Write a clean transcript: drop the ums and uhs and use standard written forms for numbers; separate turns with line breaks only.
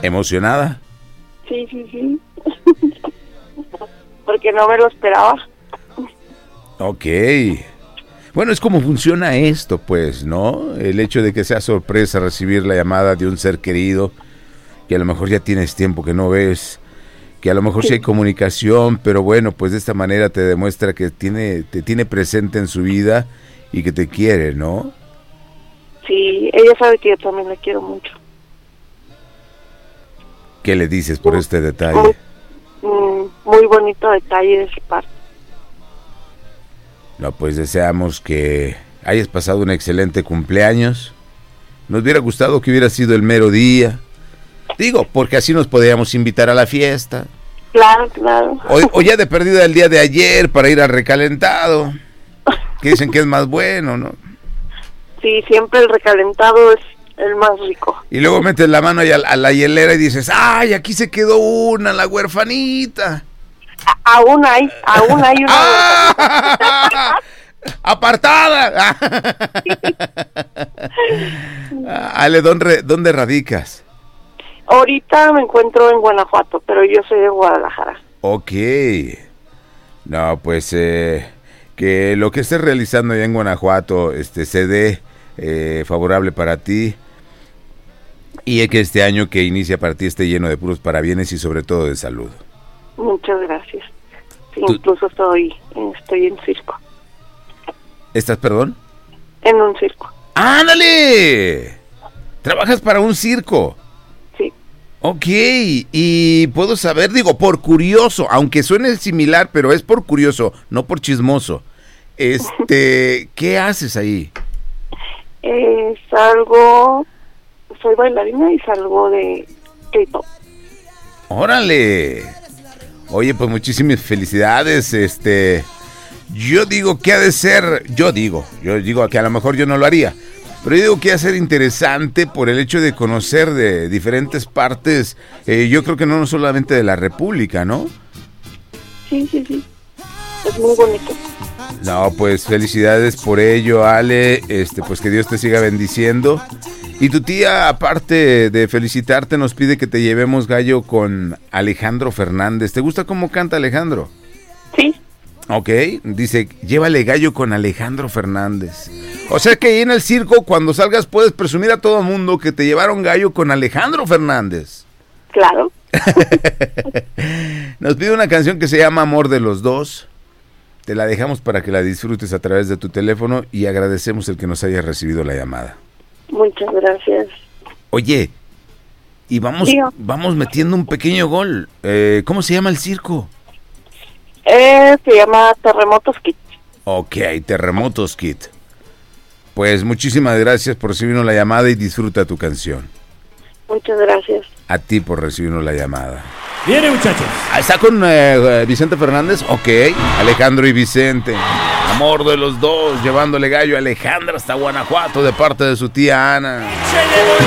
¿Emocionada?
Sí. Porque no me lo esperaba.
Ok. Bueno, es como funciona esto, pues, ¿no? El hecho de que sea sorpresa recibir la llamada de un ser querido, que a lo mejor ya tienes tiempo que no ves, que a lo mejor sí hay comunicación, pero bueno, pues de esta manera te demuestra que te tiene presente en su vida y que te quiere, ¿no?
Sí, ella sabe que yo también la quiero mucho.
¿Qué le dices por este detalle?
Muy bonito detalle de su parte.
No, pues deseamos que hayas pasado un excelente cumpleaños. Nos hubiera gustado que hubiera sido el mero día. Digo, porque así nos podíamos invitar a la fiesta.
Claro.
O ya de perdida el día de ayer para ir al recalentado. Que dicen que es más bueno, ¿no?
Sí, siempre el recalentado es el más rico.
Y luego metes la mano ahí a la hielera y dices, ¡ay, aquí se quedó una, la huerfanita!
Aún hay una.
¡Apartada! Ale, ¿dónde radicas?
Ahorita me encuentro en Guanajuato, pero yo soy de Guadalajara.
Ok. No, pues que lo que estés realizando allá en Guanajuato se dé favorable para ti, y que este año que inicia para ti esté lleno de puros parabienes y sobre todo de salud.
Muchas gracias. Sí, incluso estoy en circo.
¿Estás, perdón?
En un circo.
¡Ándale! ¿Trabajas para un circo?
Sí.
Ok, y puedo saber, digo, por curioso, aunque suene similar, pero es por curioso, no por chismoso. ¿Qué haces ahí?
Soy bailarina y salgo de K-pop.
¡Órale! Oye, pues muchísimas felicidades. Yo digo que ha de ser, yo digo que a lo mejor yo no lo haría, pero yo digo que ha de ser interesante por el hecho de conocer de diferentes partes, yo creo que no solamente de la República, ¿no?
Sí, es muy bonito.
No, pues felicidades por ello, Ale, pues que Dios te siga bendiciendo. Y tu tía, aparte de felicitarte, nos pide que te llevemos gallo con Alejandro Fernández. ¿Te gusta cómo canta Alejandro?
Sí.
Ok, dice, llévale gallo con Alejandro Fernández. O sea que ahí en el circo, cuando salgas, puedes presumir a todo mundo que te llevaron gallo con Alejandro Fernández.
Claro.
Nos pide una canción que se llama Amor de los Dos. Te la dejamos para que la disfrutes a través de tu teléfono y agradecemos el que nos hayas recibido la llamada.
Muchas gracias.
Oye, y vamos metiendo un pequeño gol. ¿Cómo se llama el circo?
Se llama Terremotos Kit.
Ok, Terremotos Kit. Pues muchísimas gracias por recibirnos la llamada y disfruta tu canción.
Muchas gracias.
A ti por recibirnos la llamada.
Viene, muchachos.
¿Está con Vicente Fernández? Ok, Alejandro y Vicente. Amor de los Dos, llevándole gallo a Alejandra hasta Guanajuato de parte de su tía Ana.